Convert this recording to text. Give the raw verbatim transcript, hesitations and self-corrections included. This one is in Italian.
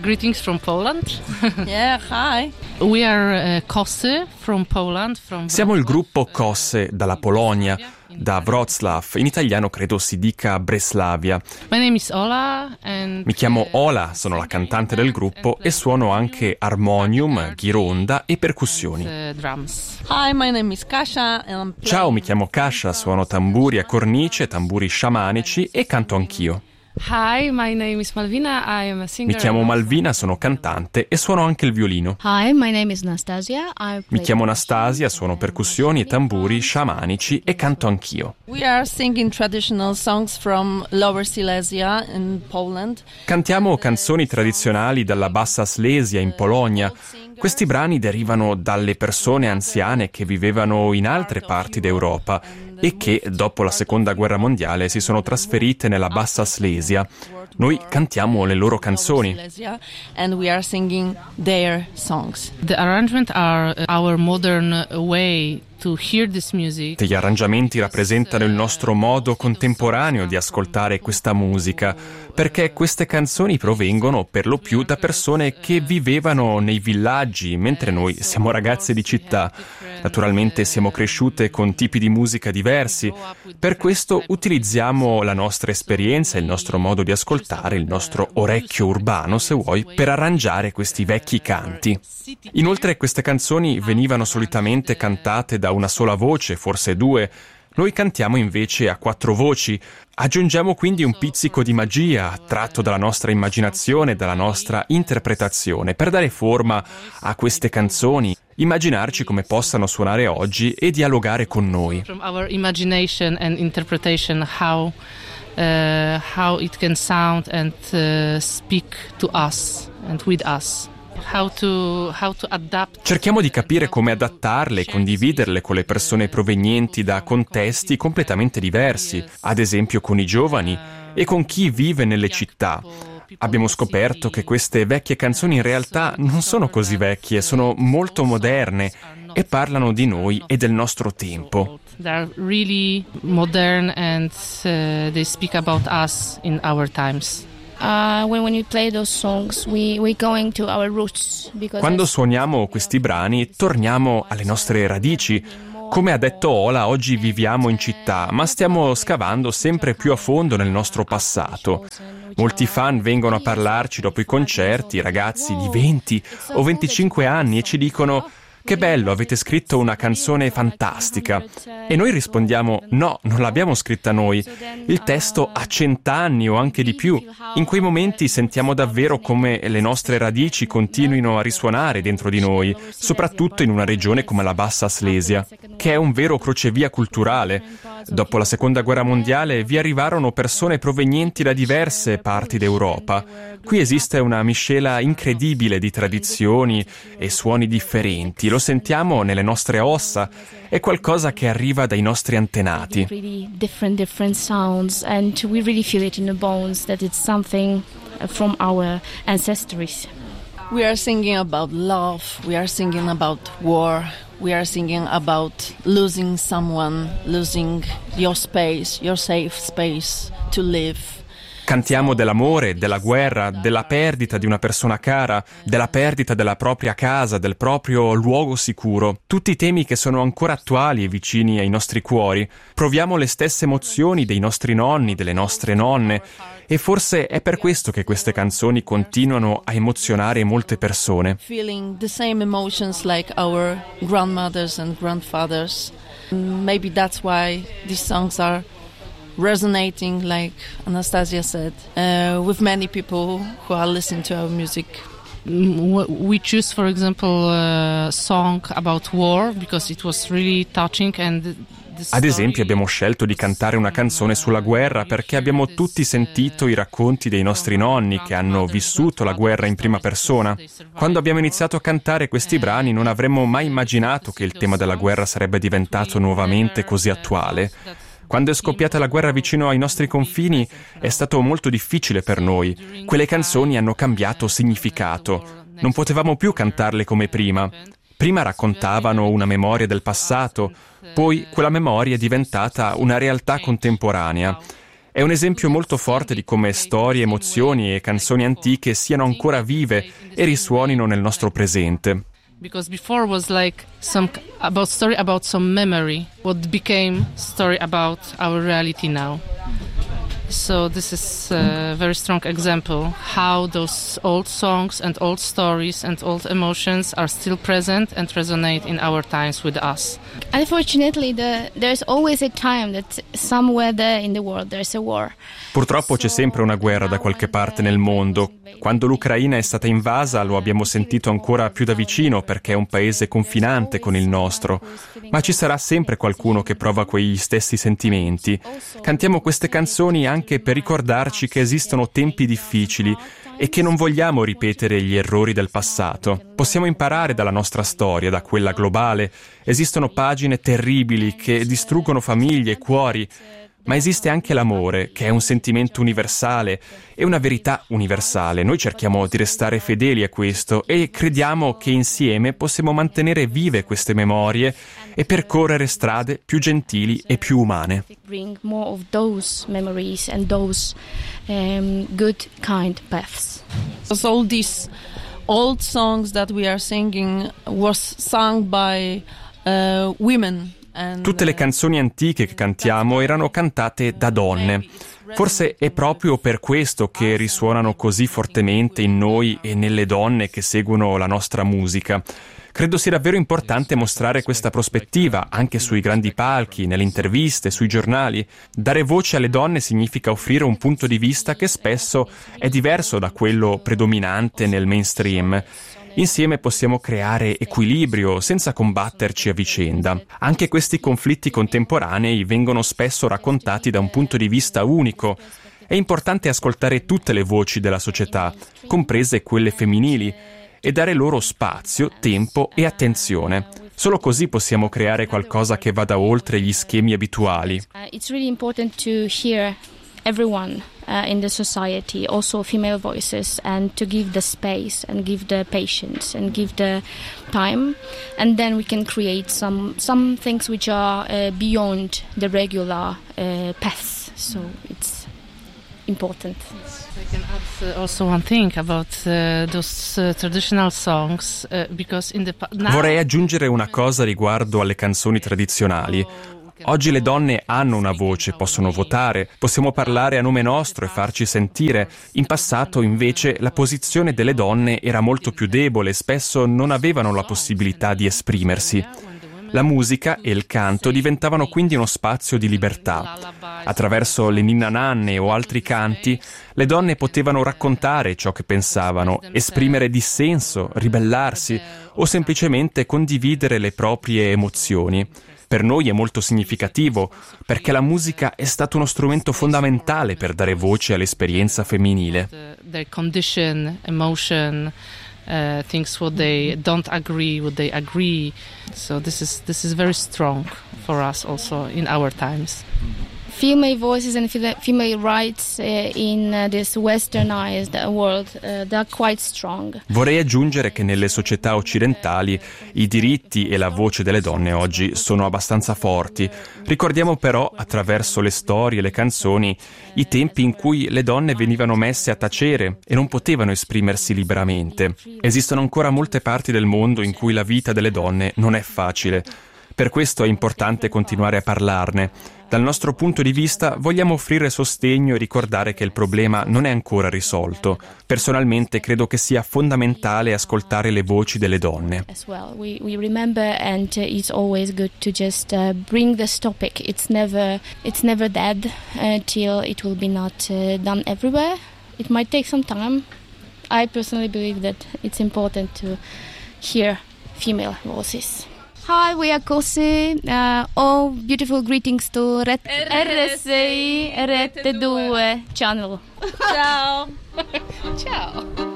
Greetings from Poland. Yeah, hi. We are uh, Kosse from Poland. From Siamo il gruppo Kosse dalla Polonia, da Wrocław. In italiano credo si dica Breslavia. My name is Ola and Mi chiamo Ola, sono la cantante del gruppo e suono anche armonium, ghironda e percussioni. uh, drums. Hi, my name is Kasia and I'm Ciao, mi chiamo Kasia, suono tamburi a cornice, tamburi sciamanici e canto anch'io. Hi, my name is Malvina. I am a singer. Mi chiamo Malvina, sono cantante e suono anche il violino. Hi, my name is Nastasia. I Mi play chiamo Anastasia, suono percussioni e tamburi sciamanici e canto anch'io. We are singing traditional songs from Lower Silesia in Poland. Cantiamo canzoni tradizionali dalla Bassa Slesia in Polonia. Questi brani derivano dalle persone anziane che vivevano in altre parti d'Europa e che, dopo la Seconda Guerra Mondiale, si sono trasferite nella Bassa Slesia. Noi cantiamo le loro canzoni. And we are singing their songs. The arrangement are our modern way to hear this music. Gli arrangiamenti rappresentano il nostro modo contemporaneo di ascoltare questa musica, perché queste canzoni provengono per lo più da persone che vivevano nei villaggi, mentre noi siamo ragazze di città. Naturalmente siamo cresciute con tipi di musica diversi, per questo utilizziamo la nostra esperienza, il nostro modo di ascoltare, il nostro orecchio urbano, se vuoi, per arrangiare questi vecchi canti. Inoltre queste canzoni venivano solitamente cantate da una sola voce, forse due. Noi cantiamo invece a quattro voci. Aggiungiamo quindi un pizzico di magia, tratto dalla nostra immaginazione, dalla nostra interpretazione, per dare forma a queste canzoni, immaginarci come possano suonare oggi e dialogare con noi. From our imagination and interpretation, how uh, how it can sound and uh, speak to us and with us. How to, how to adapt. Cerchiamo di capire come adattarle e condividerle con le persone provenienti da contesti completamente diversi, ad esempio con i giovani e con chi vive nelle città. Abbiamo scoperto che queste vecchie canzoni in realtà non sono così vecchie, sono molto moderne e parlano di noi e del nostro tempo. They're really modern and uh, they speak about us in our times. Uh, when, when we play those songs, we, we're going to our roots. Because Quando suoniamo questi brani, torniamo alle nostre radici. Come ha detto Ola, oggi viviamo in città, ma stiamo scavando sempre più a fondo nel nostro passato. Molti fan vengono a parlarci dopo i concerti, ragazzi di venti o venticinque anni, e ci dicono: «Che bello, avete scritto una canzone fantastica». E noi rispondiamo: «No, non l'abbiamo scritta noi. Il testo ha cent'anni o anche di più». In quei momenti sentiamo davvero come le nostre radici continuino a risuonare dentro di noi, soprattutto in una regione come la Bassa Slesia, che è un vero crocevia culturale. Dopo la Seconda Guerra Mondiale vi arrivarono persone provenienti da diverse parti d'Europa. Qui esiste una miscela incredibile di tradizioni e suoni differenti. Lo sentiamo nelle nostre ossa, è qualcosa che arriva dai nostri antenati. really different, different sounds, and we really feel it in the bones that it's something from our ancestors. We are singing about love, we are singing about war, we are singing about losing someone, losing your space, your safe space to live. Cantiamo dell'amore, della guerra, della perdita di una persona cara, della perdita della propria casa, del proprio luogo sicuro. Tutti temi che sono ancora attuali e vicini ai nostri cuori. Proviamo le stesse emozioni dei nostri nonni, delle nostre nonne, e forse è per questo che queste canzoni continuano a emozionare molte persone. Feeling the same emotions like our grandmothers and grandfathers. Maybe that's why these songs are resonating, like Anastasia said, uh, with many people who are listening to our music. We choose, for example, a song about war because it was really touching and Ad esempio abbiamo scelto di cantare una canzone sulla guerra perché abbiamo tutti sentito i racconti dei nostri nonni che hanno vissuto la guerra in prima persona. Quando abbiamo iniziato a cantare questi brani non avremmo mai immaginato che il tema della guerra sarebbe diventato nuovamente così attuale. Quando è scoppiata la guerra vicino ai nostri confini è stato molto difficile per noi. Quelle canzoni hanno cambiato significato. Non potevamo più cantarle come prima. Prima raccontavano una memoria del passato, poi quella memoria è diventata una realtà contemporanea. È un esempio molto forte di come storie, emozioni e canzoni antiche siano ancora vive e risuonino nel nostro presente. Because before was like some about story about some memory, what became story about our reality now. So this is a very strong example how those old songs and old stories and old emotions are still present and resonate in our times with us. Unfortunately, the, there's always a time that somewhere there in the world there's a war. Purtroppo c'è sempre una guerra da qualche parte nel mondo. Quando l'Ucraina è stata invasa lo abbiamo sentito ancora più da vicino perché è un paese confinante con il nostro, ma ci sarà sempre qualcuno che prova quegli stessi sentimenti. Cantiamo queste canzoni anche per ricordarci che esistono tempi difficili e che non vogliamo ripetere gli errori del passato. Possiamo imparare dalla nostra storia, da quella globale. Esistono pagine terribili che distruggono famiglie e cuori, ma esiste anche l'amore, che è un sentimento universale e una verità universale. Noi cerchiamo di restare fedeli a questo e crediamo che insieme possiamo mantenere vive queste memorie e percorrere strade più gentili e più umane. Bring more of those memories and those um, good, kind paths. So all these old songs that we are singing was sung by uh, women. Tutte le canzoni antiche che cantiamo erano cantate da donne. Forse è proprio per questo che risuonano così fortemente in noi e nelle donne che seguono la nostra musica. Credo sia davvero importante mostrare questa prospettiva anche sui grandi palchi, nelle interviste, sui giornali. Dare voce alle donne significa offrire un punto di vista che spesso è diverso da quello predominante nel mainstream. Insieme possiamo creare equilibrio senza combatterci a vicenda. Anche questi conflitti contemporanei vengono spesso raccontati da un punto di vista unico. È importante ascoltare tutte le voci della società, comprese quelle femminili, e dare loro spazio, tempo e attenzione. Solo così possiamo creare qualcosa che vada oltre gli schemi abituali. Uh, it's really important to hear everyone uh, in the society, also female voices, and to give the space and give the patience and give the time, and then we can create some some things which are uh, beyond the regular uh, paths. So it's important. I can add uh, also one thing about uh, those uh, traditional songs uh, because in the pa- now Vorrei aggiungere una cosa riguardo alle canzoni tradizionali. Oggi le donne hanno una voce, possono votare, possiamo parlare a nome nostro e farci sentire. In passato, invece, la posizione delle donne era molto più debole e spesso non avevano la possibilità di esprimersi. La musica e il canto diventavano quindi uno spazio di libertà. Attraverso le ninna nanne o altri canti, le donne potevano raccontare ciò che pensavano, esprimere dissenso, ribellarsi o semplicemente condividere le proprie emozioni. Per noi è molto significativo, perché la musica è stato uno strumento fondamentale per dare voce all'esperienza femminile. Their condition, emotion, uh, things what they don't agree, what they agree. So this is this is very strong for us also in our times. Female voices and female rights uh, in uh, this westernized world, uh, they're quite strong. Vorrei aggiungere che nelle società occidentali i diritti e la voce delle donne oggi sono abbastanza forti. Ricordiamo però, attraverso le storie e le canzoni, i tempi in cui le donne venivano messe a tacere e non potevano esprimersi liberamente. Esistono ancora molte parti del mondo in cui la vita delle donne non è facile. Per questo è importante continuare a parlarne. Dal nostro punto di vista vogliamo offrire sostegno e ricordare che il problema non è ancora risolto. Personalmente credo che sia fondamentale ascoltare le voci delle donne. As well, we we remember, and uh, it's always good to just uh, bring this topic. It's never it's never dead until it will be not uh, done everywhere. It might take some time. I personally believe that it's important to hear female voices. Hi, we are Così. Uh, all beautiful greetings to R S I Rete due channel. Ciao. Ciao.